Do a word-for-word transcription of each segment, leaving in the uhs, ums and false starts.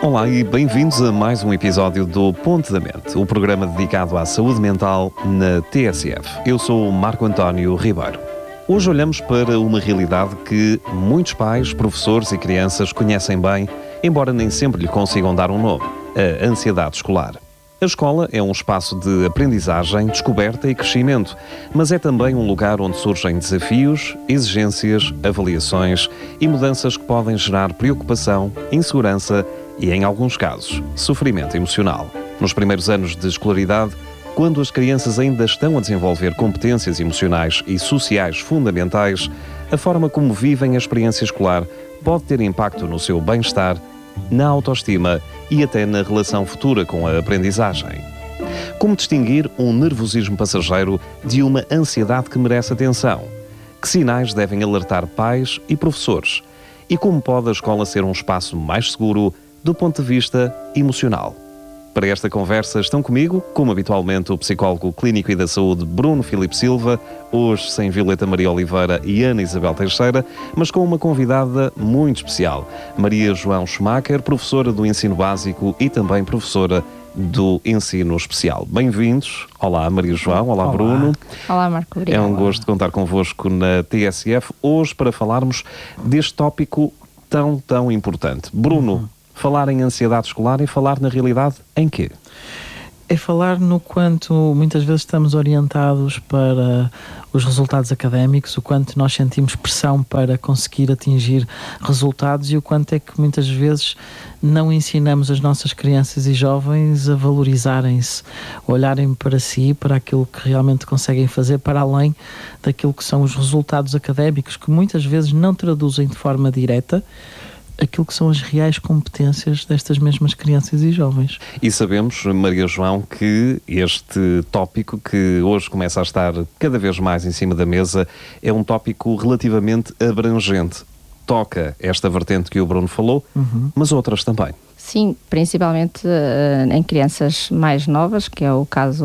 Olá e bem-vindos a mais um episódio do Ponto da Mente, o programa dedicado à saúde mental na T S F. Eu sou o Marco António Ribeiro. Hoje olhamos para uma realidade que muitos pais, professores e crianças conhecem bem, embora nem sempre lhe consigam dar um nome: a ansiedade escolar. A escola é um espaço de aprendizagem, descoberta e crescimento, mas é também um lugar onde surgem desafios, exigências, avaliações e mudanças que podem gerar preocupação, insegurança e, em alguns casos, sofrimento emocional. Nos primeiros anos de escolaridade, quando as crianças ainda estão a desenvolver competências emocionais e sociais fundamentais, a forma como vivem a experiência escolar pode ter impacto no seu bem-estar, na autoestima e até na relação futura com a aprendizagem. Como distinguir um nervosismo passageiro de uma ansiedade que merece atenção? Que sinais devem alertar pais e professores? E como pode a escola ser um espaço mais seguro do ponto de vista emocional? Para esta conversa estão comigo, como habitualmente, o psicólogo clínico e da saúde Bruno Filipe Silva, hoje sem Violeta Maria Oliveira e Ana Isabel Teixeira, mas com uma convidada muito especial, Maria João Schumacher, professora do ensino básico e também professora do ensino especial. Bem-vindos. Olá, Maria João. Olá, Olá. Bruno. Olá, Marco. Obrigada. É um gosto contar convosco na T S F, hoje para falarmos deste tópico tão, tão importante. Bruno, uhum. Falar em ansiedade escolar e falar na realidade em quê? É falar no quanto muitas vezes estamos orientados para os resultados académicos, o quanto nós sentimos pressão para conseguir atingir resultados e o quanto é que muitas vezes não ensinamos as nossas crianças e jovens a valorizarem-se, a olharem para si, para aquilo que realmente conseguem fazer, para além daquilo que são os resultados académicos, que muitas vezes não traduzem de forma direta aquilo que são as reais competências destas mesmas crianças e jovens. E sabemos, Maria João, que este tópico, que hoje começa a estar cada vez mais em cima da mesa, é um tópico relativamente abrangente. Toca esta vertente que o Bruno falou, uhum. mas outras também. Sim, principalmente uh, em crianças mais novas, que é o caso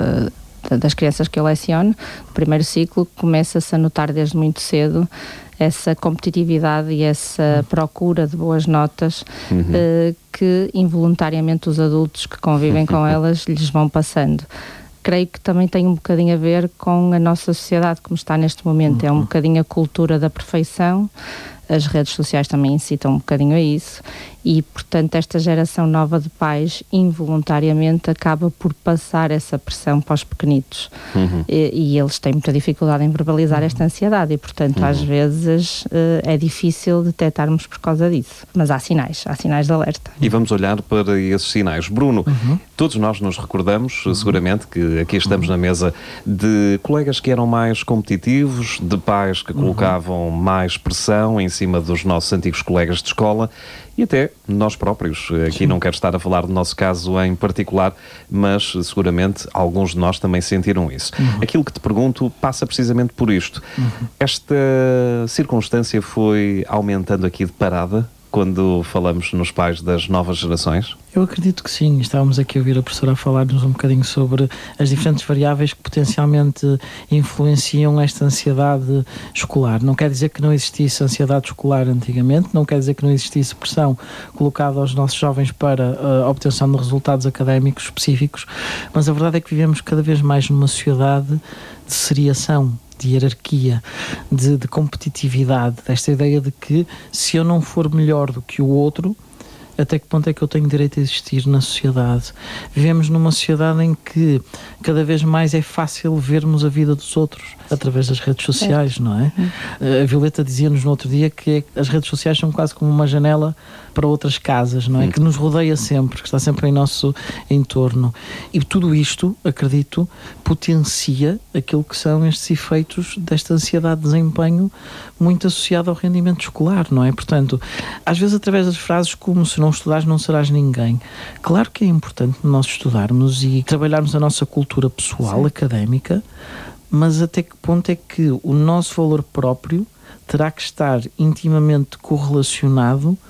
uh, das crianças que eu leciono. No primeiro ciclo começa-se a notar desde muito cedo essa competitividade e essa procura de boas notas uhum. uh, que involuntariamente os adultos que convivem com elas lhes vão passando. Creio que também tem um bocadinho a ver com a nossa sociedade como está neste momento. Uhum. É um bocadinho a cultura da perfeição. As redes sociais também incitam um bocadinho a isso e, portanto, esta geração nova de pais involuntariamente acaba por passar essa pressão para os pequenitos. Uhum. e, e eles têm muita dificuldade em verbalizar uhum. esta ansiedade e, portanto, uhum. às vezes uh, é difícil detectarmos por causa disso. Mas há sinais, há sinais de alerta. E vamos olhar para esses sinais. Bruno, uhum. todos nós nos recordamos, uhum. seguramente, que aqui estamos uhum. na mesa de colegas que eram mais competitivos, de pais que colocavam uhum. mais pressão em cima dos nossos antigos colegas de escola e até nós próprios. Aqui Sim. não quero estar a falar do nosso caso em particular, mas seguramente alguns de nós também sentiram isso. Uhum. Aquilo que te pergunto passa precisamente por isto. Uhum. Esta circunstância foi aumentando aqui de parada quando falamos nos pais das novas gerações? Eu acredito que sim. Estávamos aqui a ouvir a professora a falar-nos um bocadinho sobre as diferentes variáveis que potencialmente influenciam esta ansiedade escolar. Não quer dizer que não existisse ansiedade escolar antigamente, não quer dizer que não existisse pressão colocada aos nossos jovens para a obtenção de resultados académicos específicos, mas a verdade é que vivemos cada vez mais numa sociedade de seriação, de hierarquia, de, de competitividade, desta ideia de que se eu não for melhor do que o outro, até que ponto é que eu tenho direito a existir na sociedade? Vivemos numa sociedade em que cada vez mais é fácil vermos a vida dos outros através das redes sociais, não é? A Violeta dizia-nos no outro dia que as redes sociais são quase como uma janela para outras casas, não é? Que nos rodeia sempre, que está sempre em nosso entorno. E tudo isto, acredito, potencia aquilo que são estes efeitos desta ansiedade de desempenho muito associada ao rendimento escolar, não é? Portanto, às vezes através das frases como se não estudares não serás ninguém. Claro que é importante nós estudarmos e trabalharmos a nossa cultura pessoal, Sim. académica, mas até que ponto é que o nosso valor próprio terá que estar intimamente correlacionado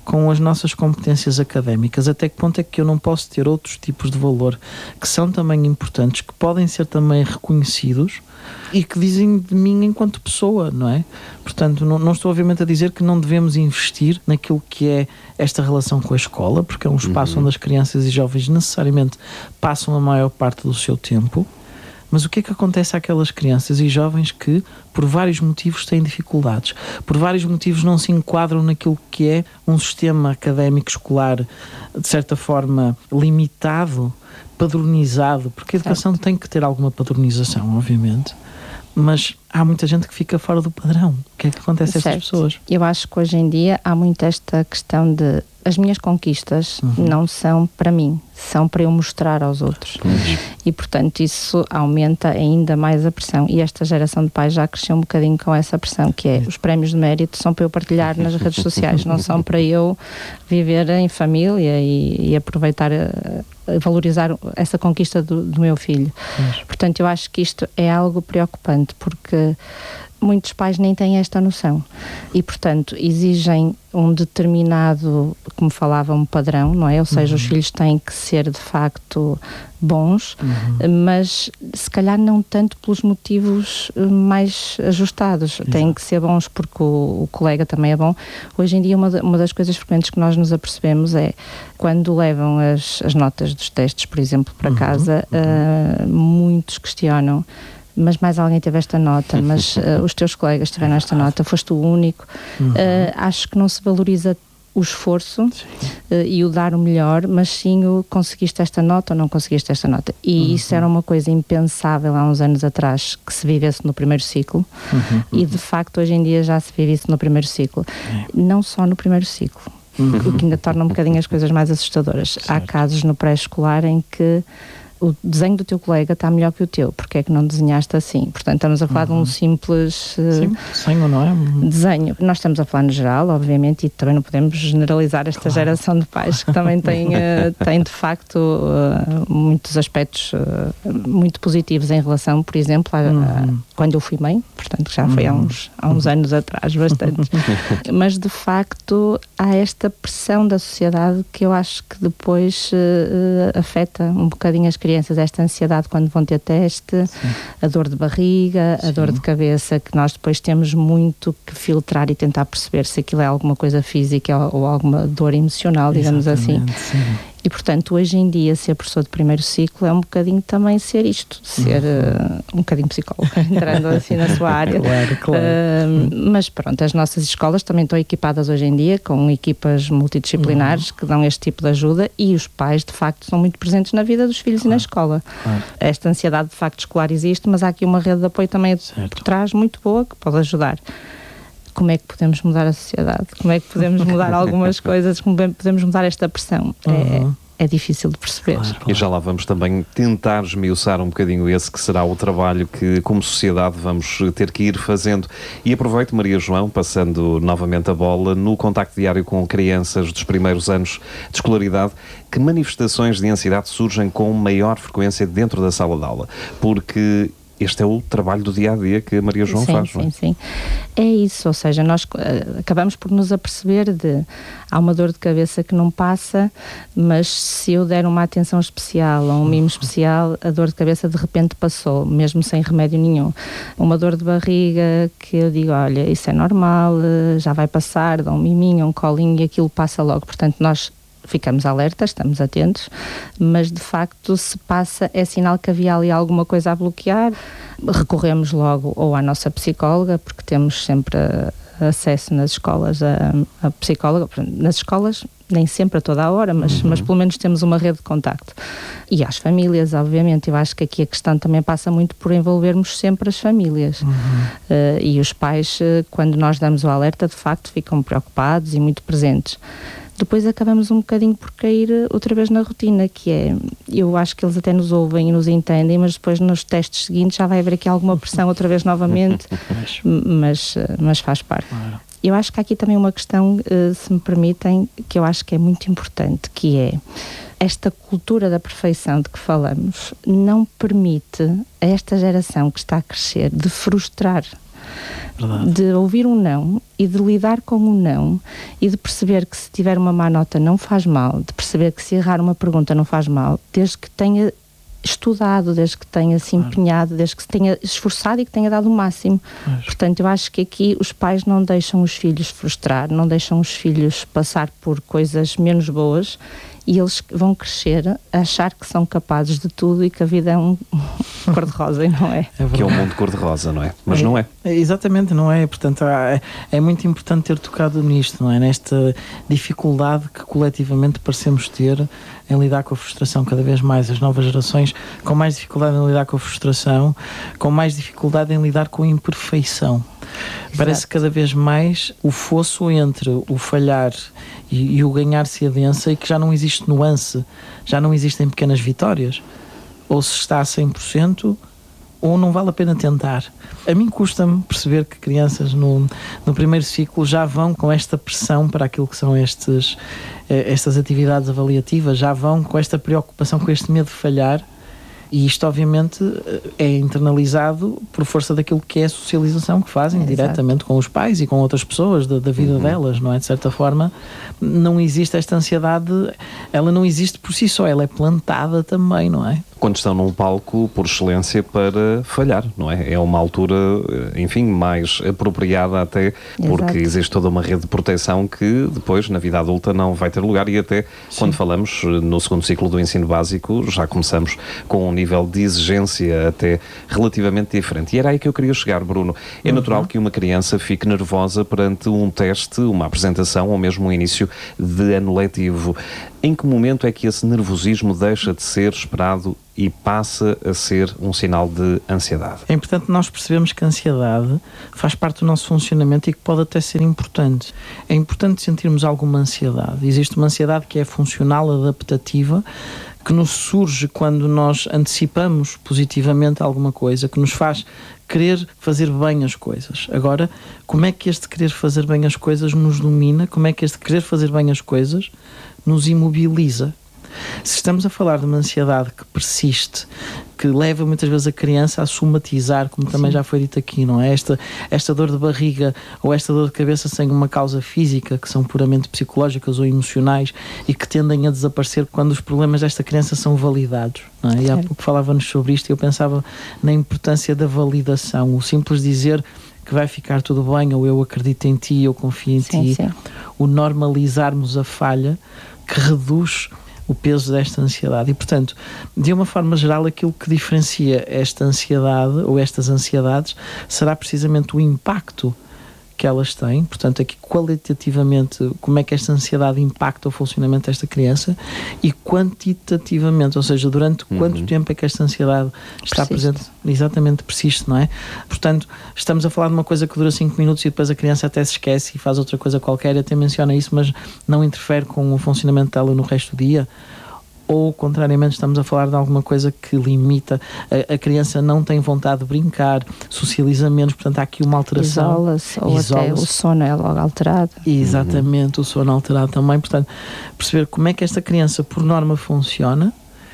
com as nossas competências académicas, até que ponto é que eu não posso ter outros tipos de valor que são também importantes, que podem ser também reconhecidos e que dizem de mim enquanto pessoa, não é? Portanto, não, não estou obviamente a dizer que não devemos investir naquilo que é esta relação com a escola, porque é um espaço uhum. onde as crianças e jovens necessariamente passam a maior parte do seu tempo. Mas o que é que acontece àquelas crianças e jovens que, por vários motivos, têm dificuldades? Por vários motivos não se enquadram naquilo que é um sistema académico escolar, de certa forma, limitado, padronizado, porque a educação certo. Tem que ter alguma padronização, obviamente, mas há muita gente que fica fora do padrão. O que é que acontece a estas pessoas? Eu acho que hoje em dia há muito esta questão de as minhas conquistas uhum. não são para mim, são para eu mostrar aos outros. Uhum. E, portanto, isso aumenta ainda mais a pressão. E esta geração de pais já cresceu um bocadinho com essa pressão, que é os prémios de mérito são para eu partilhar nas redes sociais, não são para eu viver em família e, e aproveitar, a, a valorizar essa conquista do, do meu filho. Uhum. Portanto, eu acho que isto é algo preocupante, porque muitos pais nem têm esta noção e, portanto, exigem um determinado, como falava, um padrão, não é? Ou seja, uhum. os filhos têm que ser, de facto, bons, uhum. mas se calhar não tanto pelos motivos mais ajustados. Exato. Têm que ser bons porque o, o colega também é bom. Hoje em dia, uma, uma das coisas frequentes que nós nos apercebemos é quando levam as, as notas dos testes, por exemplo, para uhum. casa, uhum. Uh, muitos questionam: mas mais alguém teve esta nota, mas uh, os teus colegas tiveram esta nota, foste o único. Uhum. Uh, acho que não se valoriza o esforço uh, e o dar o melhor, mas sim o conseguiste esta nota ou não conseguiste esta nota. E uhum. isso era uma coisa impensável há uns anos atrás, que se vivesse no primeiro ciclo, uhum. e de facto hoje em dia já se vive isso no primeiro ciclo. Uhum. Não só no primeiro ciclo, uhum. o que ainda torna um bocadinho as coisas mais assustadoras. Certo. Há casos no pré-escolar em que o desenho do teu colega está melhor que o teu, porque é que não desenhaste assim? Portanto, estamos a falar uhum. de um simples uh, Sim, desenho, não é? Desenho. Nós estamos a falar no geral, obviamente, e também não podemos generalizar esta claro. Geração de pais que também tem, uh, tem de facto uh, muitos aspectos uh, muito positivos em relação, por exemplo, a, uhum. a, quando eu fui mãe, portanto já foi uhum. há uns, há uns anos atrás, bastante. Mas de facto há esta pressão da sociedade que eu acho que depois uh, afeta um bocadinho as crianças, esta ansiedade quando vão ter teste, sim. a dor de barriga, sim. a dor de cabeça, que nós depois temos muito que filtrar e tentar perceber se aquilo é alguma coisa física ou, ou alguma dor emocional, digamos exatamente, assim. Sim. E, portanto, hoje em dia, ser professor de primeiro ciclo é um bocadinho também ser isto, ser uhum. uh, um bocadinho psicólogo, entrando assim na sua área. Claro, claro. Uh, mas pronto, as nossas escolas também estão equipadas hoje em dia com equipas multidisciplinares uhum. que dão este tipo de ajuda, e os pais, de facto, são muito presentes na vida dos filhos claro. E na escola. Claro. Esta ansiedade, de facto, escolar existe, mas há aqui uma rede de apoio também certo. Por trás muito boa que pode ajudar. Como é que podemos mudar a sociedade? Como é que podemos mudar algumas coisas? Como podemos mudar esta pressão? Uhum. É, é difícil de perceber. Claro, claro. E já lá vamos também tentar esmiuçar um bocadinho esse que será o trabalho que, como sociedade, vamos ter que ir fazendo. E aproveito, Maria João, passando novamente a bola, no contacto diário com crianças dos primeiros anos de escolaridade, que manifestações de ansiedade surgem com maior frequência dentro da sala de aula? Porque este é o trabalho do dia-a-dia que a Maria João sim, faz, sim, não é? Sim, sim. É isso, ou seja, nós uh, acabamos por nos aperceber de há uma dor de cabeça que não passa, mas se eu der uma atenção especial ou um mimo especial, a dor de cabeça de repente passou, mesmo sem remédio nenhum. Uma dor de barriga que eu digo, olha, isso é normal, já vai passar, dá um miminho, um colinho e aquilo passa logo. Portanto, nós ficamos alertas, estamos atentos, mas de facto se passa, é sinal que havia ali alguma coisa a bloquear. Recorremos logo ou à nossa psicóloga, porque temos sempre acesso nas escolas a, a psicóloga, nas escolas nem sempre a toda a hora, mas, uhum. mas pelo menos temos uma rede de contacto. E às famílias, obviamente, eu acho que aqui a questão também passa muito por envolvermos sempre as famílias. Uhum. Uh, e os pais, uh, quando nós damos o alerta, de facto ficam preocupados e muito presentes. Depois acabamos um bocadinho por cair outra vez na rotina, que é, eu acho que eles até nos ouvem e nos entendem, mas depois nos testes seguintes já vai haver aqui alguma pressão outra vez novamente, mas, mas faz parte. Claro. Eu acho que há aqui também uma questão, se me permitem, que eu acho que é muito importante, que é esta cultura da perfeição de que falamos não permite a esta geração que está a crescer de frustrar Verdade. De ouvir um não e de lidar com um não e de perceber que se tiver uma má nota não faz mal, de perceber que se errar uma pergunta não faz mal, desde que tenha estudado, desde que tenha se empenhado, desde que se tenha esforçado e que tenha dado o máximo. Mas... Portanto, eu acho que aqui os pais não deixam os filhos frustrar, não deixam os filhos passar por coisas menos boas e eles vão crescer a achar que são capazes de tudo e que a vida é um cor-de-rosa e não é. é que é um mundo cor-de-rosa, não é? Mas é, não é. é. Exatamente, não é. Portanto, é, é muito importante ter tocado nisto, não é? Nesta dificuldade que coletivamente parecemos ter em lidar com a frustração cada vez mais. As novas gerações com mais dificuldade em lidar com a frustração, com mais dificuldade em lidar com a imperfeição. Exato. Parece cada vez mais o fosso entre o falhar e, e o ganhar-se adensa e que já não existe nuance, já não existem pequenas vitórias. Ou se está a cem por cento ou não vale a pena tentar. A mim custa-me perceber que crianças no, no primeiro ciclo já vão com esta pressão para aquilo que são estes, estas atividades avaliativas, já vão com esta preocupação, com este medo de falhar. E isto obviamente é internalizado por força daquilo que é a socialização que fazem, é, diretamente com os pais e com outras pessoas da, da vida uhum. delas, não é? De certa forma não existe esta ansiedade, ela não existe por si só, ela é plantada também, não é? Quando estão num palco por excelência para falhar, não é? É uma altura, enfim, mais apropriada até, porque Exato. Existe toda uma rede de proteção que depois na vida adulta não vai ter lugar e até Sim. quando falamos no segundo ciclo do ensino básico já começamos com um nível de exigência até relativamente diferente. E era aí que eu queria chegar, Bruno. É uhum. natural que uma criança fique nervosa perante um teste, uma apresentação ou mesmo um início de ano letivo. Em que momento é que esse nervosismo deixa de ser esperado e passa a ser um sinal de ansiedade? É importante nós percebermos que a ansiedade faz parte do nosso funcionamento e que pode até ser importante. É importante sentirmos alguma ansiedade. Existe uma ansiedade que é funcional, adaptativa, que nos surge quando nós antecipamos positivamente alguma coisa, que nos faz querer fazer bem as coisas. Agora, como é que este querer fazer bem as coisas nos domina? Como é que este querer fazer bem as coisas nos imobiliza? Se estamos a falar de uma ansiedade que persiste, que leva muitas vezes a criança a somatizar, como também Sim. já foi dito aqui, não é? Esta, esta dor de barriga ou esta dor de cabeça sem uma causa física, que são puramente psicológicas ou emocionais e que tendem a desaparecer quando os problemas desta criança são validados, não é? E há pouco falávamos sobre isto e eu pensava na importância da validação, o simples dizer que vai ficar tudo bem, ou eu acredito em ti, eu confio em sim, ti, sim. o normalizarmos a falha que reduz o peso desta ansiedade. E, portanto, de uma forma geral, aquilo que diferencia esta ansiedade ou estas ansiedades será precisamente o impacto que elas têm, portanto, aqui qualitativamente como é que esta ansiedade impacta o funcionamento desta criança e quantitativamente, ou seja, durante uhum. quanto tempo é que esta ansiedade está persiste. presente, exatamente, persiste, não é? Portanto, estamos a falar de uma coisa que dura cinco minutos e depois a criança até se esquece e faz outra coisa qualquer, até menciona isso, mas não interfere com o funcionamento dela no resto do dia. Ou, contrariamente, estamos a falar de alguma coisa que limita, a, a criança não tem vontade de brincar, socializa menos, portanto há aqui uma alteração. Isola-se, ou Isola-se. Até o sono é logo alterado. Exatamente, uhum. o sono alterado também, portanto, perceber como é que esta criança, por norma, funciona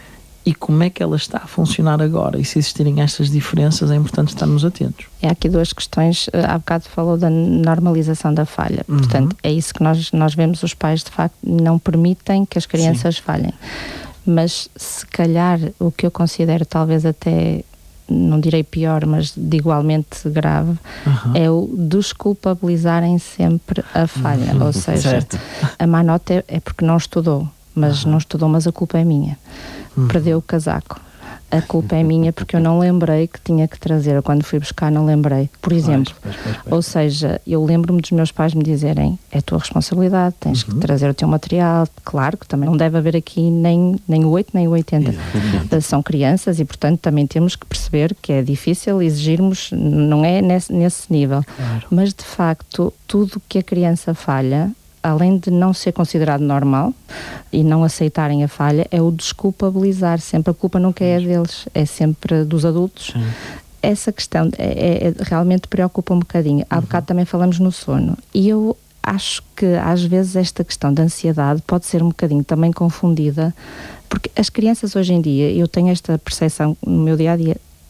e como é que ela está a funcionar agora. E se existirem estas diferenças, é importante estarmos atentos. É aqui duas questões. Há bocado falou da normalização da falha. Uhum. Portanto, é isso que nós, nós vemos, os pais, de facto, não permitem que as crianças Sim. falhem. Mas, se calhar, o que eu considero talvez até, não direi pior, mas de igualmente grave, uhum. é o desculpabilizarem sempre a falha. Uhum. Ou seja, certo. a má nota é, é porque não estudou. Mas uhum. não estudou, mas a culpa é minha. Uhum. Perdeu o casaco. A culpa é minha porque eu não lembrei que tinha que trazer. Eu, quando fui buscar, não lembrei. Por exemplo, pois, pois, pois, pois. Ou seja, eu lembro-me dos meus pais me dizerem: é a tua responsabilidade, tens uhum. que trazer o teu material. Claro que também não deve haver aqui nem, nem o oito nem o oitenta. Exatamente. São crianças e, portanto, também temos que perceber que é difícil exigirmos, não é nesse, nesse nível. Claro. Mas, de facto, tudo que a criança falha, além de não ser considerado normal e não aceitarem a falha, é o desculpabilizar sempre. A culpa nunca é deles, é sempre dos adultos. Sim. Essa questão é, é, realmente preocupa um bocadinho. Há uhum. bocado também falamos no sono. E eu acho que às vezes esta questão da ansiedade pode ser um bocadinho também confundida, porque as crianças hoje em dia, eu tenho esta percepção no meu dia-a-dia,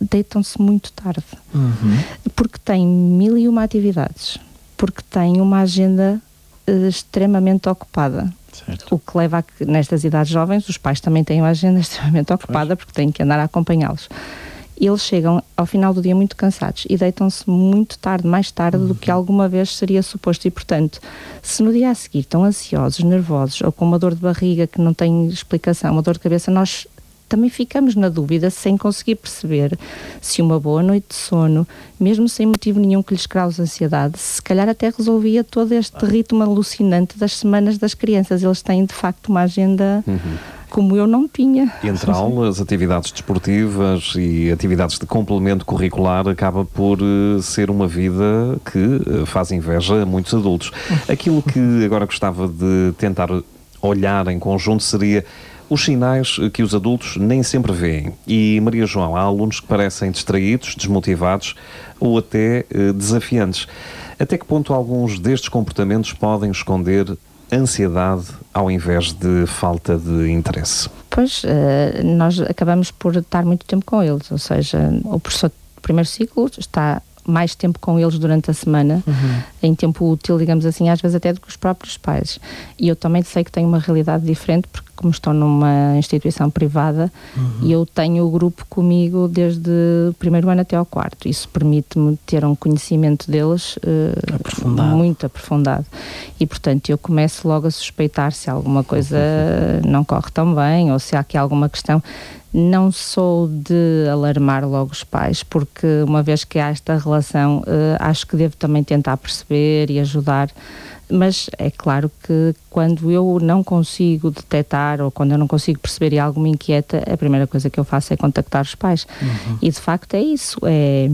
deitam-se muito tarde, uhum. porque têm mil e uma atividades, porque têm uma agenda uh, extremamente ocupada. Certo. O que leva a que, nestas idades jovens, os pais também têm uma agenda extremamente ocupada, pois. Porque têm que andar a acompanhá-los. Eles chegam ao final do dia muito cansados e deitam-se muito tarde, mais tarde uhum. do que alguma vez seria suposto. E, portanto, se no dia a seguir estão ansiosos, nervosos ou com uma dor de barriga que não tem explicação, uma dor de cabeça, nós também ficamos na dúvida, sem conseguir perceber se uma boa noite de sono, mesmo sem motivo nenhum que lhes cause ansiedade, se calhar até resolvia todo este ritmo alucinante das semanas das crianças. Eles têm, de facto, uma agenda uhum. como eu não tinha. Entre aulas, atividades desportivas e atividades de complemento curricular, acaba por uh, ser uma vida que uh, faz inveja a muitos adultos. Aquilo que agora gostava de tentar olhar em conjunto seria os sinais que os adultos nem sempre veem. E, Maria João, há alunos que parecem distraídos, desmotivados ou até uh, desafiantes. Até que ponto alguns destes comportamentos podem esconder ansiedade ao invés de falta de interesse? Pois, uh, nós acabamos por estar muito tempo com eles, ou seja, o professor do primeiro ciclo está mais tempo com eles durante a semana, uhum. em tempo útil, digamos assim, às vezes até do que os próprios pais. E eu também sei que tenho uma realidade diferente, porque como estou numa instituição privada, uhum. e eu tenho o grupo comigo desde o primeiro ano até ao quarto. Isso permite-me ter um conhecimento deles uh, aprofundado. muito aprofundado. E, portanto, eu começo logo a suspeitar se alguma coisa uhum. não corre tão bem, ou se há aqui alguma questão. Não sou de alarmar logo os pais, porque uma vez que há esta relação, uh, acho que devo também tentar perceber e ajudar, mas é claro que quando eu não consigo detectar ou quando eu não consigo perceber e algo me inquieta, a primeira coisa que eu faço é contactar os pais. Uhum. E de facto é isso, é...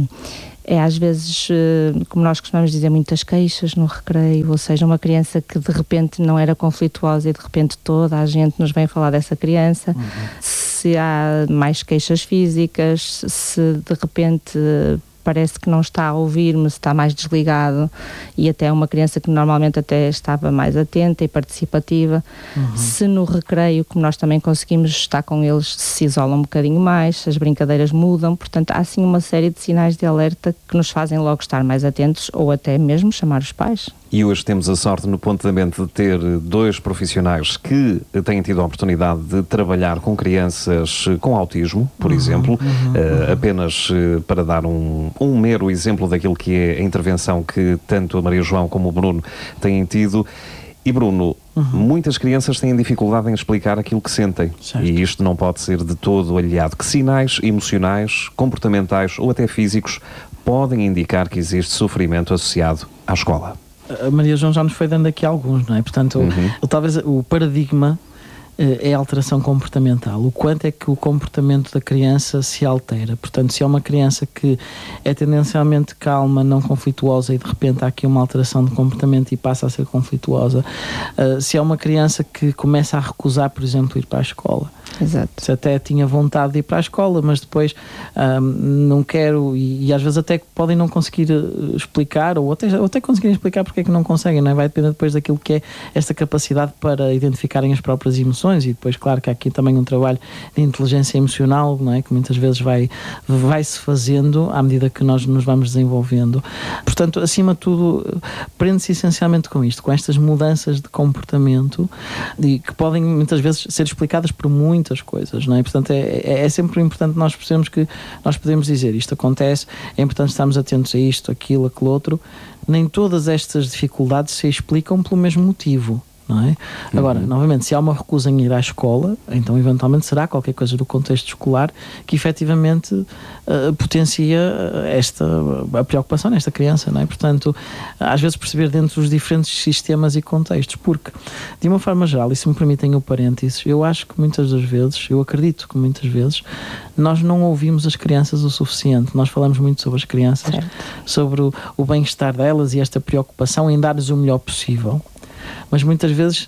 É às vezes, como nós costumamos dizer, muitas queixas no recreio, ou seja, uma criança que de repente não era conflituosa e de repente toda a gente nos vem falar dessa criança. Uhum. Se há mais queixas físicas, se de repente parece que não está a ouvir-me, se está mais desligado, e até uma criança que normalmente até estava mais atenta e participativa. Uhum. Se no recreio, como nós também conseguimos estar com eles, se isolam um bocadinho mais, se as brincadeiras mudam. Portanto, há assim uma série de sinais de alerta que nos fazem logo estar mais atentos ou até mesmo chamar os pais. E hoje temos a sorte no Ponto da Mente de ter dois profissionais que têm tido a oportunidade de trabalhar com crianças com autismo, por uhum, exemplo, uhum, uh, uhum. apenas uh, para dar um, um mero exemplo daquilo que é a intervenção que tanto a Maria João como o Bruno têm tido. E Bruno, uhum. muitas crianças têm dificuldade em explicar aquilo que sentem. Certo. E isto não pode ser de todo aliado. Que sinais emocionais, comportamentais ou até físicos podem indicar que existe sofrimento associado à escola? A Maria João já nos foi dando aqui alguns, não é? Portanto, uhum. o, o, talvez o paradigma é a alteração comportamental. O quanto é que o comportamento da criança se altera. Portanto, se é uma criança que é tendencialmente calma, não conflituosa e de repente há aqui uma alteração de comportamento e passa a ser conflituosa. Uh, se é uma criança que começa a recusar, por exemplo, ir para a escola. Exato. Se até tinha vontade de ir para a escola, mas depois um, não quero, e, e às vezes até podem não conseguir explicar, ou até, ou até conseguirem explicar porque é que não conseguem, não é? Vai depender depois daquilo que é esta capacidade para identificarem as próprias emoções, e depois, claro, que há aqui também um trabalho de inteligência emocional, não é? Que muitas vezes vai, vai-se fazendo à medida que nós nos vamos desenvolvendo. Portanto, acima de tudo, prende-se essencialmente com isto, com estas mudanças de comportamento, e que podem muitas vezes ser explicadas por muitas coisas, não é? Portanto, é, é, é sempre importante nós percebermos que nós podemos dizer isto acontece, é importante estarmos atentos a isto, aquilo, aquilo outro. Nem todas estas dificuldades se explicam pelo mesmo motivo, não é? Uhum. Agora, novamente, se há uma recusa em ir à escola, então eventualmente será qualquer coisa do contexto escolar que efetivamente uh, potencia esta, a preocupação nesta criança, não é? Portanto, às vezes perceber dentro dos diferentes sistemas e contextos, porque, de uma forma geral, e se me permitem o parênteses, eu acho que muitas das vezes, eu acredito que muitas vezes, nós não ouvimos as crianças o suficiente. Nós falamos muito sobre as crianças, certo. Sobre o, o bem-estar delas e esta preocupação em dar-lhes o melhor possível. Mas muitas vezes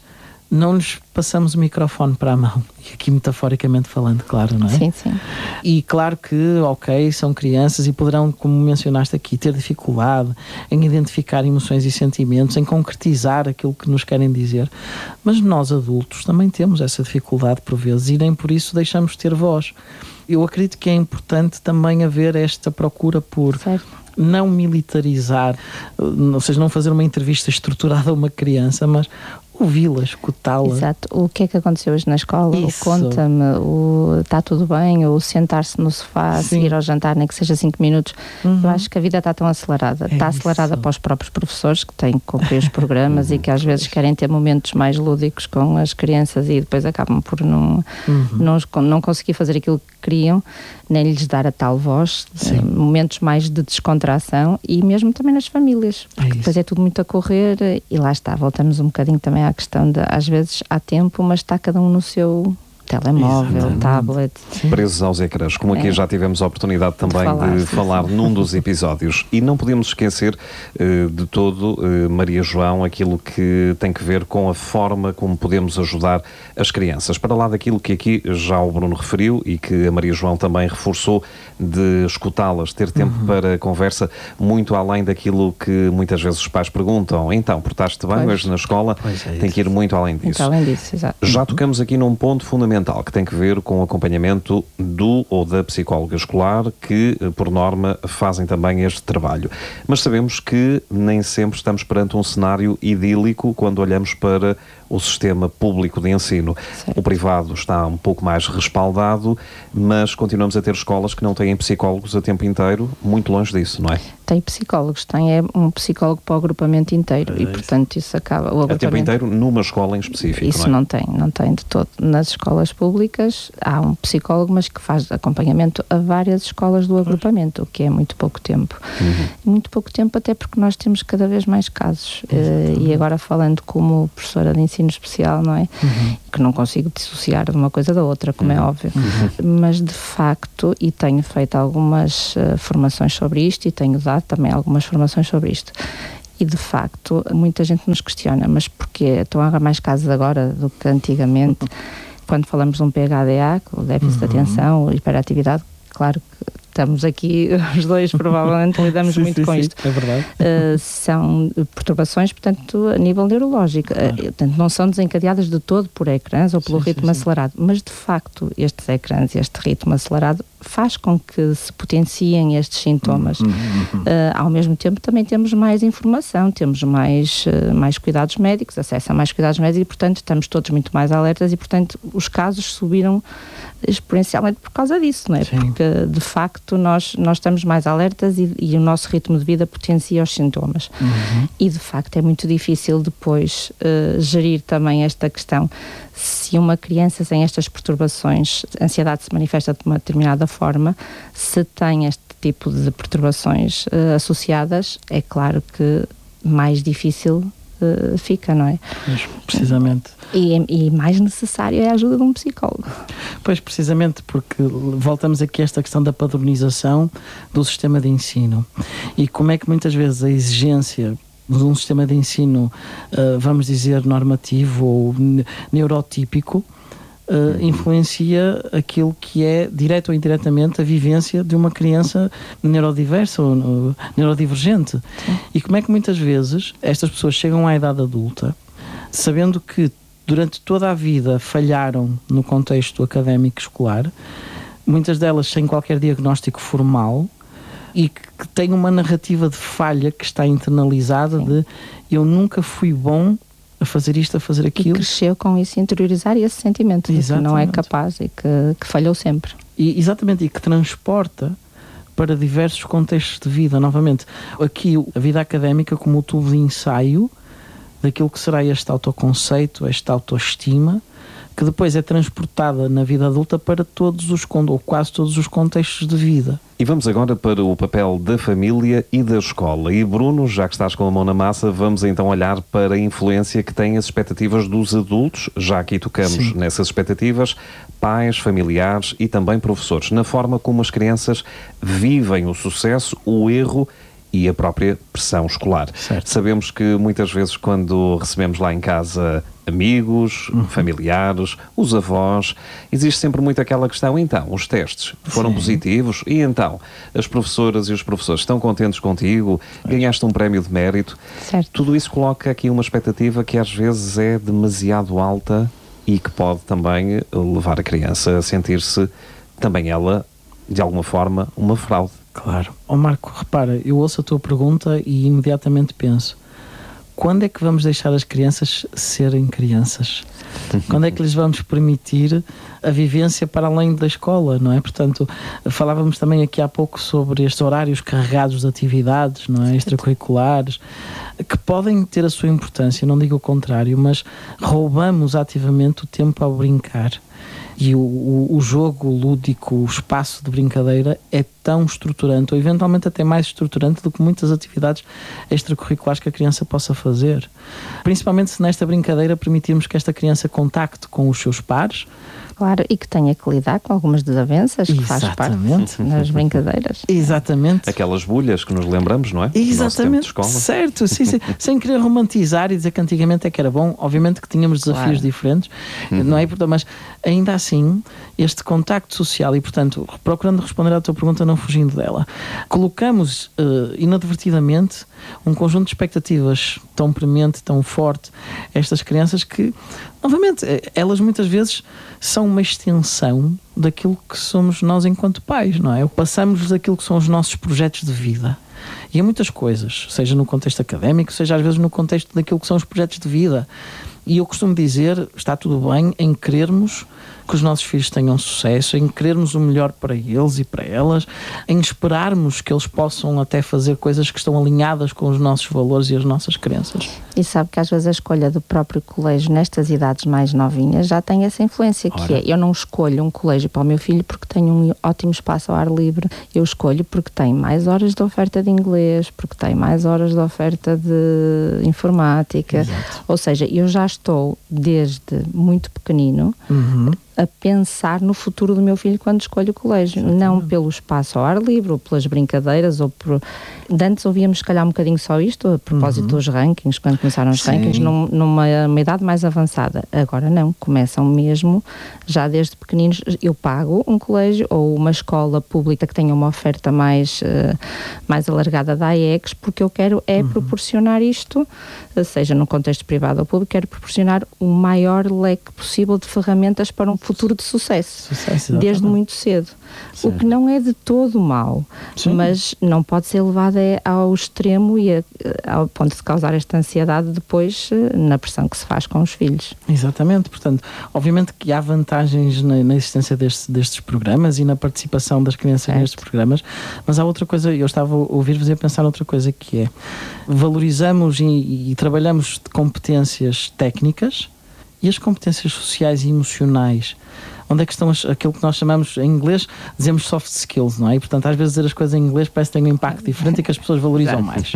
não lhes passamos o microfone para a mão, e aqui metaforicamente falando, claro, não é? Sim, sim. E claro que, ok, são crianças e poderão, como mencionaste aqui, ter dificuldade em identificar emoções e sentimentos, em concretizar aquilo que nos querem dizer, mas nós adultos também temos essa dificuldade por vezes e nem por isso deixamos de ter voz. Eu acredito que é importante também haver esta procura por... Certo. Não militarizar, ou seja, não fazer uma entrevista estruturada a uma criança, mas ouvi-la, escutá-la. Exato. O que é que aconteceu hoje na escola? Isso. Conta-me, o está tudo bem? Ou sentar-se no sofá, Sim. seguir ao jantar, nem que seja cinco minutos. Uhum. Eu acho que a vida está tão acelerada. É está acelerada isso. para os próprios professores que têm que cumprir os programas e que às vezes querem ter momentos mais lúdicos com as crianças e depois acabam por não, Uhum. não, não conseguir fazer aquilo que queriam, nem lhes dar a tal voz. Sim. Momentos mais de descontração e mesmo também nas famílias. É Porque depois é tudo muito a correr e lá está, voltamos um bocadinho também à questão de, às vezes há tempo, mas está cada um no seu telemóvel, Exatamente. tablet. Presos aos ecrãs, como aqui É. já tivemos a oportunidade também de falar, falar, sim, falar num dos episódios. E não podemos esquecer uh, de todo, uh, Maria João, aquilo que tem que ver com a forma como podemos ajudar as crianças. Para lá daquilo que aqui já o Bruno referiu e que a Maria João também reforçou, de escutá-las, ter tempo Uhum. para conversa, muito além daquilo que muitas vezes os pais perguntam. Então, portaste bem Pois. hoje na escola? Pois é Tem isso. que ir muito além disso. Então, além disso, exato. Já tocamos aqui num ponto fundamental que tem que ver com o acompanhamento do ou da psicóloga escolar, que, por norma, fazem também este trabalho. Mas sabemos que nem sempre estamos perante um cenário idílico quando olhamos para o sistema público de ensino. Certo. O privado está um pouco mais respaldado, mas continuamos a ter escolas que não têm psicólogos a tempo inteiro, muito longe disso, não é? Tem psicólogos, tem é um psicólogo para o agrupamento inteiro É e, isso. portanto, isso acaba... O A tempo agrupamento, inteiro numa escola em específico, isso não é? não tem, não tem de todo. Nas escolas públicas há um psicólogo, mas que faz acompanhamento a várias escolas do agrupamento, o que é muito pouco tempo. Uhum. Muito pouco tempo até porque nós temos cada vez mais casos. Eh, e agora falando como professora de ensino especial, não é? Uhum. Que não consigo dissociar de uma coisa da outra, como é óbvio. Mas de facto, e tenho feito algumas uh, formações sobre isto e tenho dado também algumas formações sobre isto. E de facto, muita gente nos questiona, mas porquê? Estão a haver mais casos agora do que antigamente? Quando falamos de um P H D A, o déficit Uhum. de atenção, a hiperatividade, claro que estamos aqui, os dois provavelmente lidamos Sim, muito sim, com sim. isto. É verdade. Uh, são perturbações, portanto, a nível neurológico. Uh, portanto, não são desencadeadas de todo por ecrãs ou pelo Sim, ritmo sim, sim. acelerado, mas de facto estes ecrãs e este ritmo acelerado faz com que se potenciem estes sintomas. Uhum. Uh, ao mesmo tempo também temos mais informação, temos mais, uh, mais cuidados médicos, acesso a mais cuidados médicos e, portanto, estamos todos muito mais alertas e, portanto, os casos subiram exponencialmente por causa disso, não é? Sim. Porque, de facto, nós, nós estamos mais alertas e, e o nosso ritmo de vida potencia os sintomas. Uhum. E, de facto, é muito difícil depois uh, gerir também esta questão. Se uma criança tem estas perturbações, a ansiedade se manifesta de uma determinada forma, se tem este tipo de perturbações uh, associadas, é claro que mais difícil uh, fica, não é? Pois, precisamente. E, e mais necessária é a ajuda de um psicólogo. Pois, precisamente porque voltamos aqui a esta questão da padronização do sistema de ensino e como é que muitas vezes a exigência de um sistema de ensino, uh, vamos dizer, normativo ou ne- neurotípico, uh, influencia aquilo que é, direto ou indiretamente, a vivência de uma criança neurodiversa ou uh, neurodivergente. Sim. E como é que muitas vezes estas pessoas chegam à idade adulta sabendo que durante toda a vida falharam no contexto académico escolar, muitas delas sem qualquer diagnóstico formal, e que têm uma narrativa de falha que está internalizada. Sim. De eu nunca fui bom a fazer isto, a fazer aquilo. E cresceu com isso, interiorizar esse sentimento de que não é capaz e que, que falhou sempre. E, exatamente, e que transporta para diversos contextos de vida, novamente. Aqui a vida académica como o tubo de ensaio daquilo que será este autoconceito, esta autoestima, que depois é transportada na vida adulta para todos os, ou quase todos os contextos de vida. E vamos agora para o papel da família e da escola. E Bruno, já que estás com a mão na massa, vamos então olhar para a influência que têm as expectativas dos adultos, já aqui tocamos Sim. nessas expectativas, pais, familiares e também professores, na forma como as crianças vivem o sucesso, o erro e a própria pressão escolar. Certo. Sabemos que muitas vezes quando recebemos lá em casa amigos, uhum. familiares, os avós, existe sempre muito aquela questão, então, os testes foram Sim. positivos e então, as professoras e os professores estão contentes contigo, ganhaste um prémio de mérito. Certo. Tudo isso coloca aqui uma expectativa que às vezes é demasiado alta e que pode também levar a criança a sentir-se também ela, de alguma forma, uma fraude. Claro. Ó Marco, repara, eu ouço a tua pergunta e imediatamente penso, quando é que vamos deixar as crianças serem crianças? Quando é que lhes vamos permitir a vivência para além da escola, não é? Portanto, falávamos também aqui há pouco sobre estes horários carregados de atividades, não é? Extracurriculares, que podem ter a sua importância, não digo o contrário, mas roubamos ativamente o tempo ao brincar. E o, o, o jogo lúdico, o espaço de brincadeira é tão estruturante, ou eventualmente até mais estruturante do que muitas atividades extracurriculares que a criança possa fazer. Principalmente se nesta brincadeira permitirmos que esta criança contacte com os seus pares. Claro, e que tenha que lidar com algumas desavenças que faz parte nas brincadeiras. Exatamente. Aquelas bolhas que nos lembramos, não é? Exatamente. De certo, sim, sim. Sem querer romantizar e dizer que antigamente é que era bom, obviamente que tínhamos desafios claro. diferentes, uhum. não é? Mas ainda assim, este contacto social e, portanto, procurando responder à tua pergunta, não fugindo dela, colocamos uh, inadvertidamente um conjunto de expectativas tão premente, tão forte a estas crianças que, novamente, elas muitas vezes são uma extensão daquilo que somos nós enquanto pais, não é? Passamos daquilo que são os nossos projetos de vida. E há muitas coisas, seja no contexto académico, seja às vezes no contexto daquilo que são os projetos de vida. E eu costumo dizer, está tudo bem em querermos que os nossos filhos tenham sucesso, em querermos o melhor para eles e para elas, em esperarmos que eles possam até fazer coisas que estão alinhadas com os nossos valores e as nossas crenças. E sabe que às vezes a escolha do próprio colégio nestas idades mais novinhas já tem essa influência, que Ora. é, eu não escolho um colégio para o meu filho porque tem um ótimo espaço ao ar livre, eu escolho porque tem mais horas de oferta de inglês, porque tem mais horas de oferta de informática. Exato. Ou seja, eu já estou desde muito pequenino uhum. a pensar no futuro do meu filho quando escolho o colégio, Exatamente. não pelo espaço ao ar livre ou pelas brincadeiras ou por... De antes ouvíamos se calhar um bocadinho só isto a propósito uhum. dos rankings, quando começaram os Sim. rankings num, numa uma idade mais avançada. Agora não, começam mesmo já desde pequeninos. Eu pago um colégio ou uma escola pública que tenha uma oferta mais, uh, mais alargada da A I E C S, porque eu quero é uhum. proporcionar isto, seja num contexto privado ou público, quero proporcionar o maior leque possível de ferramentas para um futuro de sucesso, sucesso desde muito cedo. Certo. O que não é de todo mau, Sim. mas não pode ser levado ao extremo e a, ao ponto de causar esta ansiedade depois na pressão que se faz com os filhos. Exatamente, portanto, obviamente que há vantagens na, na existência destes, destes programas e na participação das crianças certo. nestes programas, mas há outra coisa, eu estava a ouvir-vos e a pensar outra coisa que é, valorizamos e, e trabalhamos de competências técnicas e as competências sociais e emocionais. Onde é que estão as, aquilo que nós chamamos, em inglês, dizemos soft skills, não é? E, portanto, às vezes dizer as coisas em inglês parece que tem um impacto diferente e que as pessoas valorizam mais.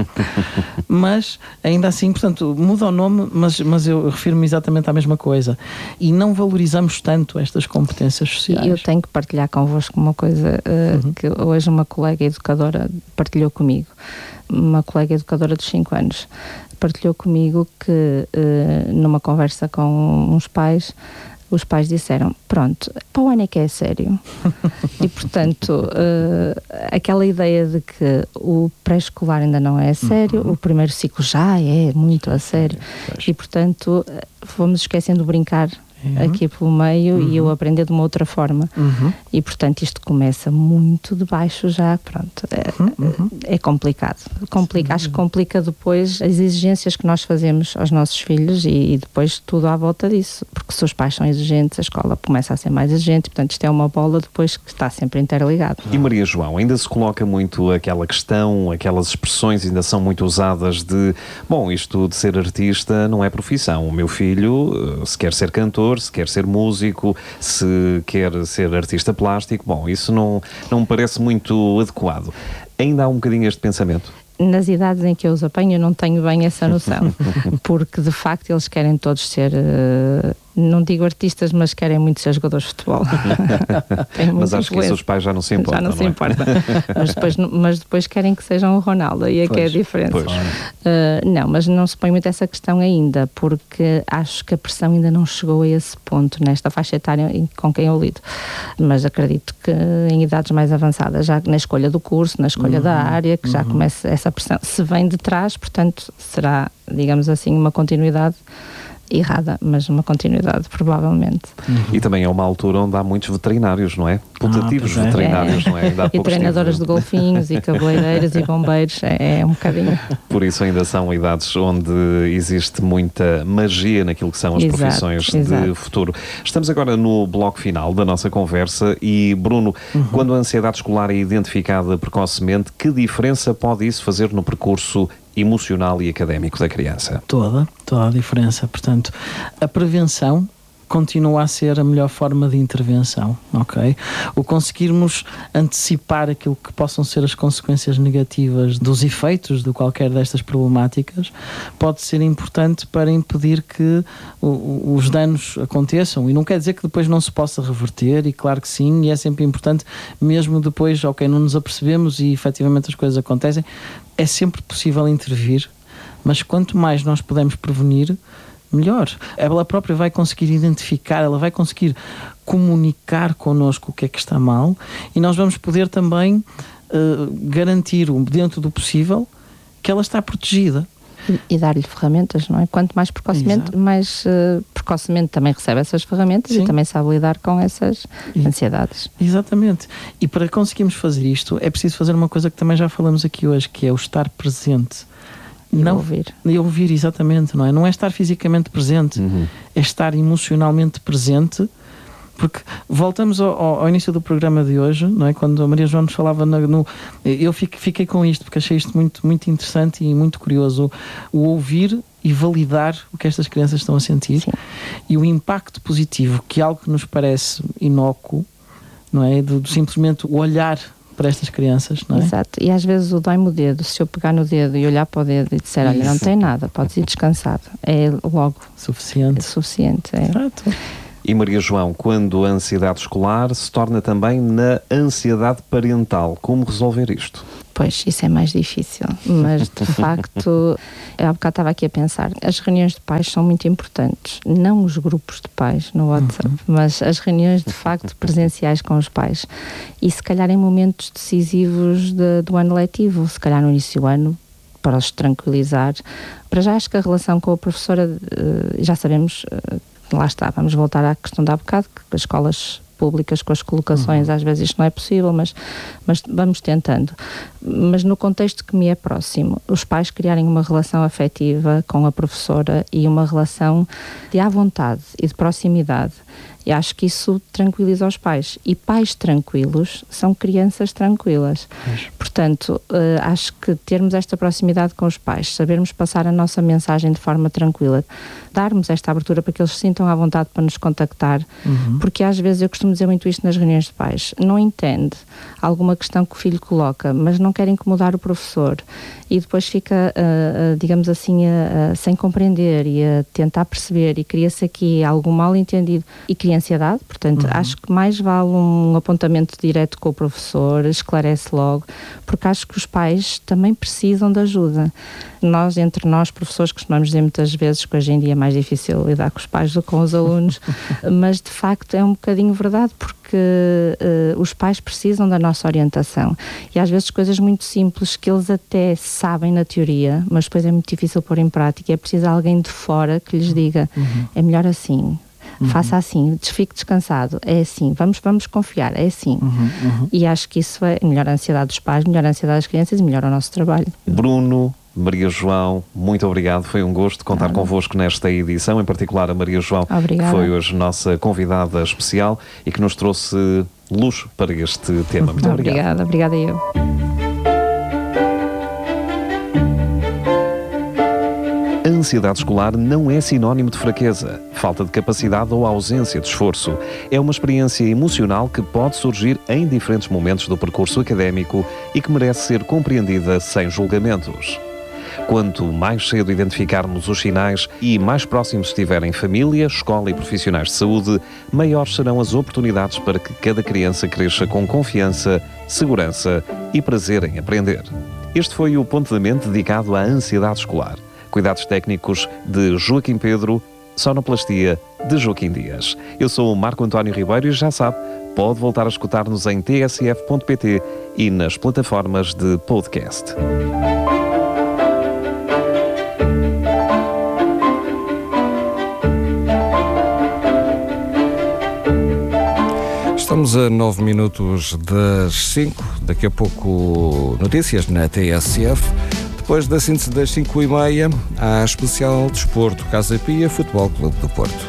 Mas, ainda assim, portanto, muda o nome, mas, mas eu refiro-me exatamente à mesma coisa. E não valorizamos tanto estas competências sociais. Eu tenho que partilhar convosco uma coisa uh, uhum. que hoje uma colega educadora partilhou comigo. Uma colega educadora dos cinco anos partilhou comigo que, uh, numa conversa com uns pais, os pais disseram, pronto, para o ano é que é sério. E, portanto, uh, aquela ideia de que o pré-escolar ainda não é sério, uhum. o primeiro ciclo já é muito a sério. É, e, portanto, fomos esquecendo de brincar uhum. aqui pelo meio uhum. e eu aprender de uma outra forma. Uhum. E, portanto, isto começa muito de baixo já, pronto. É, uhum. é complicado. Complica, acho que complica depois as exigências que nós fazemos aos nossos filhos e, e depois tudo à volta disso. Porque se os pais são exigentes, a escola começa a ser mais exigente. Portanto, isto é uma bola depois que está sempre interligado. E Maria João, ainda se coloca muito aquela questão, aquelas expressões ainda são muito usadas de, bom, isto de ser artista não é profissão. O meu filho, se quer ser cantor, se quer ser músico, se quer ser artista plástico, bom, isso não, não me parece muito adequado. Ainda há um bocadinho este pensamento? Nas idades em que eu os apanho, eu não tenho bem essa noção, porque de facto eles querem todos ser uh, não digo artistas, mas querem muito ser jogadores de futebol. Mas acho que isso os pais já não se importam. Já não, não se é? importa. mas, depois, mas depois querem que sejam o Ronaldo, e é que é a diferença. Uh, não, mas não se põe muito essa questão ainda, porque acho que a pressão ainda não chegou a esse ponto nesta faixa etária com quem eu lido. Mas acredito que em idades mais avançadas, já na escolha do curso, na escolha uhum, da área, que uhum. já começa essa pressão. Se vem de trás, portanto, será, digamos assim, uma continuidade errada, mas uma continuidade, provavelmente. Uhum. E também é uma altura onde há muitos veterinários, não é? Putativos ah, é. veterinários, é. não é? Ainda há e treinadoras tive... de golfinhos e cabeleireiros e bombeiros, é, é um bocadinho. Por isso ainda são idades onde existe muita magia naquilo que são as exato, profissões exato. de futuro. Estamos agora no bloco final da nossa conversa e, Bruno, uhum. quando a ansiedade escolar é identificada precocemente, que diferença pode isso fazer no percurso emocional e académico da criança? Toda, toda a diferença. Portanto, a prevenção continua a ser a melhor forma de intervenção, ok? O conseguirmos antecipar aquilo que possam ser as consequências negativas dos efeitos de qualquer destas problemáticas pode ser importante para impedir que o, os danos aconteçam, e não quer dizer que depois não se possa reverter, e claro que sim, e é sempre importante, mesmo depois, ok, não nos apercebemos e efetivamente as coisas acontecem, é sempre possível intervir, mas quanto mais nós pudermos prevenir, melhor. Ela própria vai conseguir identificar, ela vai conseguir comunicar connosco o que é que está mal, e nós vamos poder também uh, garantir, dentro do possível, que ela está protegida. E, e dar-lhe ferramentas, não é? Quanto mais precocemente, Exato. mais uh, precocemente também recebe essas ferramentas Sim. e também sabe lidar com essas e, ansiedades. Exatamente. E para conseguirmos fazer isto, é preciso fazer uma coisa que também já falamos aqui hoje, que é o estar presente. E não ouvir. E ouvir, exatamente, não é? Não é estar fisicamente presente, uhum. é estar emocionalmente presente, porque voltamos ao, ao início do programa de hoje, não é? Quando a Maria João nos falava no... no eu fiquei, fiquei com isto, porque achei isto muito, muito interessante e muito curioso, o ouvir e validar o que estas crianças estão a sentir. Sim. E o impacto positivo, que é algo que nos parece inócuo, não é? De, de simplesmente o olhar para estas crianças, não é? Exato, e às vezes o dói-me o dedo, se eu pegar no dedo e olhar para o dedo e disser, olha, não tem nada, podes ir descansado, é logo suficiente. É suficiente, é. Exato. E Maria João, quando a ansiedade escolar se torna também na ansiedade parental, como resolver isto? Pois, isso é mais difícil, mas de facto, há bocado estava aqui a pensar, as reuniões de pais são muito importantes, não os grupos de pais no WhatsApp, uhum. mas as reuniões de facto presenciais com os pais, e se calhar em momentos decisivos de, do ano letivo, se calhar no início do ano, para os tranquilizar. Para já acho que a relação com a professora, já sabemos, lá está, vamos voltar à questão da há bocado, que as escolas públicas com as colocações, uhum. às vezes isto não é possível, mas, mas vamos tentando. Mas no contexto que me é próximo, os pais criarem uma relação afetiva com a professora e uma relação de à vontade e de proximidade. E acho que isso tranquiliza os pais. E pais tranquilos são crianças tranquilas. Mas... Portanto, uh, acho que termos esta proximidade com os pais, sabermos passar a nossa mensagem de forma tranquila, darmos esta abertura para que eles se sintam à vontade para nos contactar, uhum. porque às vezes eu costumo dizer muito isto nas reuniões de pais, não entende alguma questão que o filho coloca, mas não quer incomodar o professor, e depois fica, uh, uh, digamos assim, uh, uh, sem compreender e a tentar perceber, e cria-se aqui algum mal entendido e cria ansiedade. Portanto, uhum. acho que mais vale um apontamento direto com o professor, esclarece logo, porque acho que os pais também precisam de ajuda. Nós, entre nós, professores, costumamos dizer muitas vezes que hoje em dia é mais difícil lidar com os pais do que com os alunos, mas de facto é um bocadinho verdade, porque uh, os pais precisam da nossa orientação, e às vezes coisas muito simples que eles até sabem na teoria, mas depois é muito difícil pôr em prática, é preciso alguém de fora que lhes diga, uhum. é melhor assim, uhum. faça assim, fique descansado, é assim, vamos, vamos confiar, é assim. Uhum, uhum. E acho que isso é melhor a ansiedade dos pais, melhor a ansiedade das crianças e melhor o nosso trabalho. Bruno, Maria João, muito obrigado, foi um gosto contar Nada. convosco nesta edição, em particular a Maria João, Obrigada. que foi hoje nossa convidada especial e que nos trouxe luz para este tema. Muito obrigado. Obrigada, obrigada eu. A ansiedade escolar não é sinónimo de fraqueza, falta de capacidade ou ausência de esforço. É uma experiência emocional que pode surgir em diferentes momentos do percurso académico e que merece ser compreendida sem julgamentos. Quanto mais cedo identificarmos os sinais e mais próximos estiverem família, escola e profissionais de saúde, maiores serão as oportunidades para que cada criança cresça com confiança, segurança e prazer em aprender. Este foi o Ponto da Mente dedicado à ansiedade escolar. Cuidados técnicos de Joaquim Pedro, sonoplastia de Joaquim Dias. Eu sou o Marco António Ribeiro e já sabe, pode voltar a escutar-nos em t s f ponto p t e nas plataformas de podcast. Estamos a nove minutos das cinco, daqui a pouco notícias na T S F. Depois da síntese das cinco e meia, há especial desporto, Casa Pia, Futebol Clube do Porto.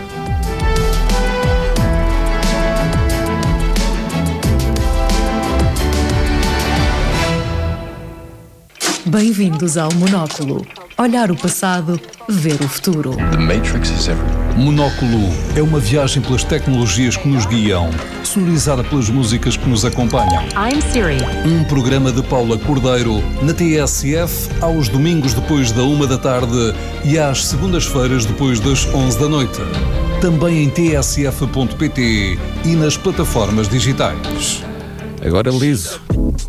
Bem-vindos ao Monóculo. Olhar o passado, ver o futuro. The Matrix is everywhere. Monóculo é uma viagem pelas tecnologias que nos guiam, sonorizada pelas músicas que nos acompanham. I'm Siri. Um programa de Paula Cordeiro na T S F aos domingos depois da uma da tarde e às segundas-feiras depois das onze da noite. Também em t s f ponto p t e nas plataformas digitais. Agora liso.